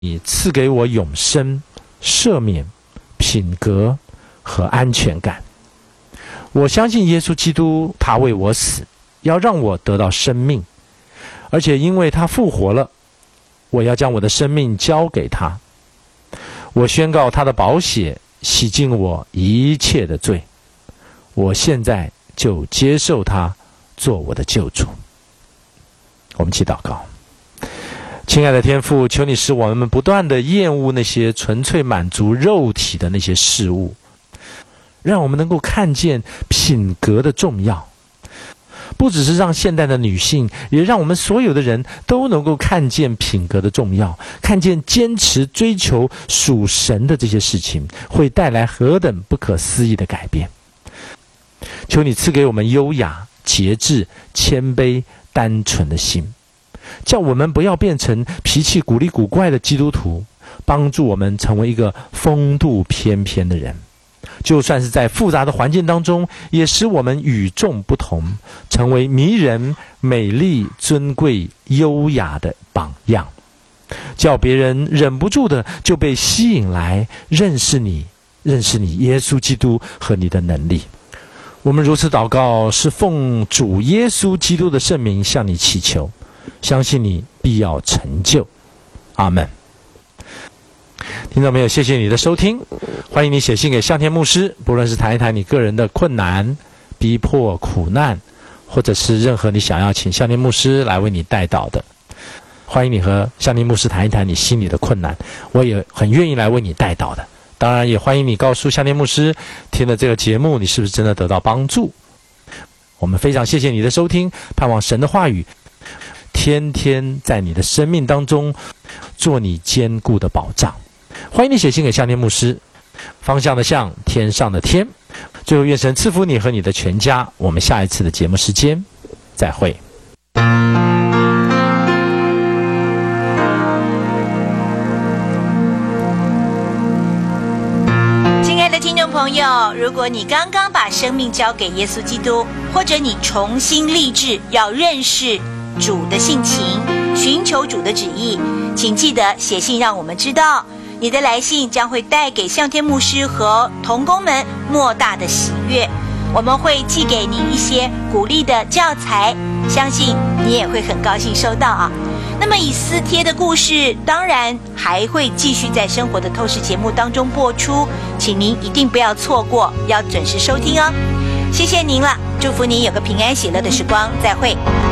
你赐给我永生、赦免、品格和安全感。我相信耶稣基督，他为我死，要让我得到生命，而且因为他复活了，我要将我的生命交给他。我宣告他的宝血洗净我一切的罪，我现在就接受他做我的救主。我们一起祷告。亲爱的天父，求你使我们不断的厌恶那些纯粹满足肉体的那些事物，让我们能够看见品格的重要，不只是让现代的女性，也让我们所有的人都能够看见品格的重要，看见坚持追求属神的这些事情会带来何等不可思议的改变。求你赐给我们优雅、节制、谦卑、单纯的心，叫我们不要变成脾气古里古怪的基督徒，帮助我们成为一个风度翩翩的人。就算是在复杂的环境当中，也使我们与众不同，成为迷人、美丽、尊贵、优雅的榜样，叫别人忍不住的就被吸引来认识你耶稣基督和你的能力。我们如此祷告，是奉主耶稣基督的圣名向你祈求，相信你必要成就。阿们。听众朋友，谢谢你的收听，欢迎你写信给向天牧师，不论是谈一谈你个人的困难、逼迫、苦难，或者是任何你想要请向天牧师来为你代祷的，欢迎你和向天牧师谈一谈你心里的困难，我也很愿意来为你代祷的。当然也欢迎你告诉向天牧师，听了这个节目你是不是真的得到帮助。我们非常谢谢你的收听，盼望神的话语天天在你的生命当中做你坚固的保障。欢迎你写信给向天牧师，方向的向，天上的天。最后愿神赐福你和你的全家，我们下一次的节目时间再会。 亲爱的听众朋友，如果你刚刚把生命交给耶稣基督，或者你重新立志要认识主的性情，寻求主的旨意，请记得写信让我们知道。你的来信将会带给向天牧师和同工们莫大的喜悦，我们会寄给你一些鼓励的教材，相信你也会很高兴收到啊。那么以斯帖的故事当然还会继续在生活的透视节目当中播出，请您一定不要错过，要准时收听哦。谢谢您了，祝福您有个平安喜乐的时光，再会。